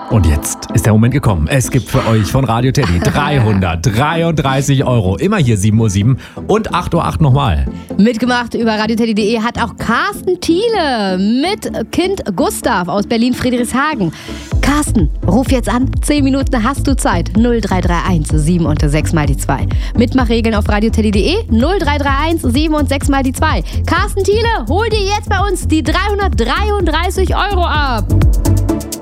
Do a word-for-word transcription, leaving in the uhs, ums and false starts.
Und jetzt ist der Moment gekommen. Es gibt für euch von Radio Teddy dreihundertdreiunddreißig Euro. Immer hier sieben Uhr sieben und acht Uhr acht nochmal. Mitgemacht über radioteddy punkt de hat auch Carsten Thiele mit Kind Gustav aus Berlin-Friedrichshagen. Carsten, ruf jetzt an. Zehn Minuten hast du Zeit. null drei drei eins sieben und sechs mal die zwei. Mitmachregeln auf radioteddy punkt de null drei drei eins sieben und sechs mal die zwei. Carsten Thiele, hol dir jetzt bei uns die dreihundertdreiunddreißig Euro ab.